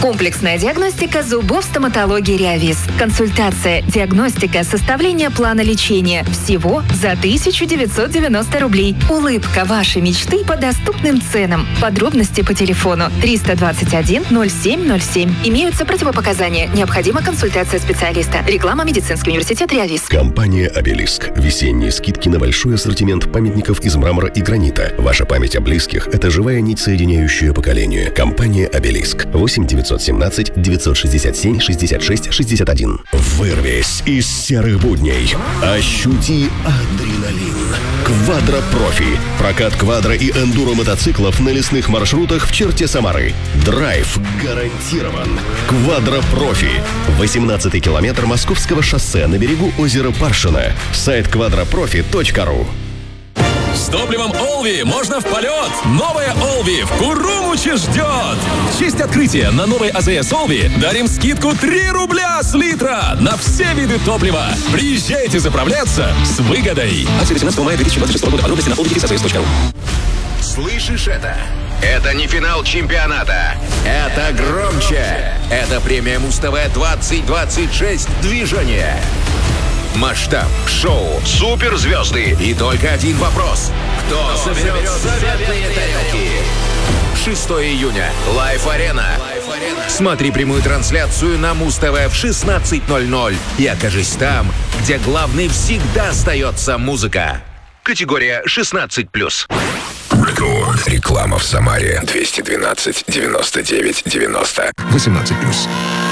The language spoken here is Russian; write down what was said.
Комплексная диагностика зубов стоматологии Реавиз. Консультация, диагностика, составление плана лечения. Всего за 1990 рублей. Улыбка вашей мечты по доступным ценам. Подробности по телефону 321 0707. Имеются противопоказания. Необходима консультация специалиста. Реклама Медицинский университет Реавиз. Компания «Обелиск». Весенние скидки на большой ассортимент памятников из мрамора и гранита. Ваша память о близких – это живая нить, соединяющая поколение. Компания «Обелиск». 8 917 967 66 61. Вырвись из серых будней. Ощути адреналин. Квадро-профи. Прокат квадро и эндуро мотоциклов на лесных маршрутах в черте Самары. Драйв гарантирован. Квадро-профи. 18-й километр Московского шоссе на берегу озера Паршина. Сайт quadroprofi.ru. С топливом Олви можно в полет! Новая Олви в Курумуче ждет! В честь открытия на новой АЗС Олви дарим скидку 3 рубля с литра на все виды топлива. Приезжайте заправляться с выгодой. Акция до 17 мая 2026 года. Подробности на olvi.cs.ru. Слышишь это? Это не финал чемпионата. Это громче. Это премия Муз-ТВ 2026 «Движение». Масштаб, шоу, суперзвезды и только один вопрос. Кто соберет заветные тарелки? 6 июня. Лайф-арена. Смотри прямую трансляцию на Муз-ТВ в 16:00 и окажись там, где главной всегда остается музыка. Категория 16+. Реклама в Самаре 212 99 90 18+.